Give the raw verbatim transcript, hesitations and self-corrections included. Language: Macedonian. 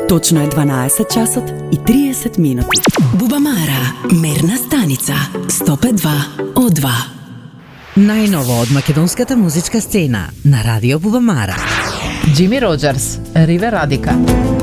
Точно е дванаесет часот и триесет минути. Бубамара, мерна станица, сто пет и два о два. Најново од македонската музичка сцена на Радио Бубамара. Джими Роџерс, Ривер Радика.